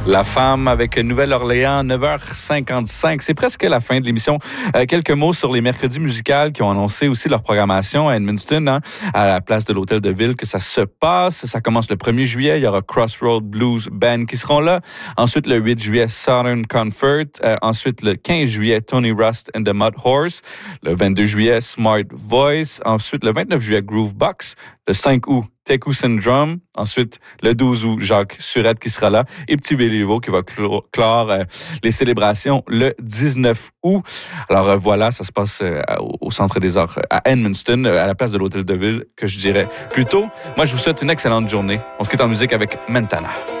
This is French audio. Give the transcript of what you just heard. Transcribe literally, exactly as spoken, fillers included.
La femme avec Nouvelle-Orléans, neuf heures cinquante-cinq. C'est presque la fin de l'émission. Euh, quelques mots sur les mercredis musicales qui ont annoncé aussi leur programmation à Edmundston, hein, à la place de l'Hôtel de Ville, que ça se passe. Ça commence le premier juillet. Il y aura Crossroad Blues Band qui seront là. Ensuite, le huit juillet, Southern Comfort. Euh, ensuite, le quinze juillet, Tony Rust and the Mud Horse. Le vingt-deux juillet, Smart Voice. Ensuite, le vingt-neuf juillet, Groovebox. Le cinq août, Teku Syndrome. Ensuite, le douze août, Jacques Surette qui sera là. Et Petit Béliveau qui va clore, clore euh, les célébrations le dix-neuf août. Alors euh, voilà, ça se passe euh, au, au Centre des Arts à Edmundston, euh, à la place de l'Hôtel de Ville, que je dirais plus tôt. Moi, je vous souhaite une excellente journée. On se quitte en musique avec Mentana.